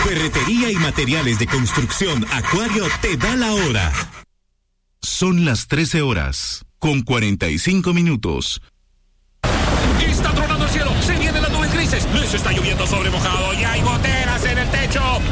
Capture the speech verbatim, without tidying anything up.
Ferretería y materiales de construcción Acuario te da la hora. Son las trece horas, con cuarenta y cinco minutos. Está tronando el cielo, se vienen las nubes grises, les está lloviendo sobre mojado y hay goteras en el techo.